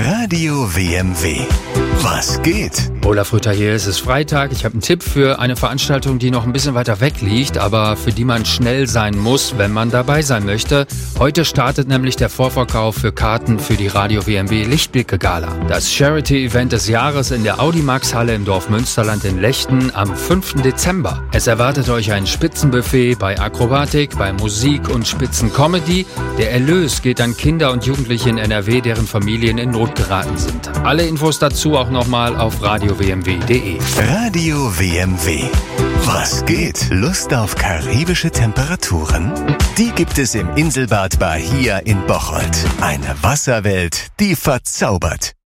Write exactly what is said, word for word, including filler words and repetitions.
Radio W M W. Was geht? Olaf Rütter hier, es ist Freitag. Ich habe einen Tipp für eine Veranstaltung, die noch ein bisschen weiter weg liegt, aber für die man schnell sein muss, wenn man dabei sein möchte. Heute startet nämlich der Vorverkauf für Karten für die Radio W M W Lichtblicke Gala. Das Charity-Event des Jahres in der Audimax-Halle im Dorf Münsterland in Lechten am fünften Dezember. Es erwartet euch ein Spitzenbuffet bei Akrobatik, bei Musik und Spitzencomedy. Der Erlös geht an Kinder und Jugendliche in N R W, deren Familien in Not geraten sind. Alle Infos dazu auch nochmal auf radio w m w punkt d e. Radio W M W. Was geht? Lust auf karibische Temperaturen? Die gibt es im Inselbad Bahia in Bocholt. Eine Wasserwelt, die verzaubert.